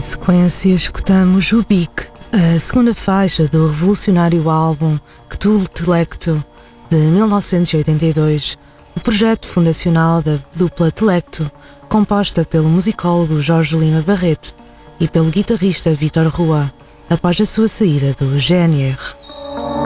sequência escutamos o Bic, a segunda faixa do revolucionário álbum Cthulhu Telecto de 1982, o projeto fundacional da dupla Telecto, composta pelo musicólogo Jorge Lima Barreto e pelo guitarrista Vítor Rua, após a sua saída do GNR.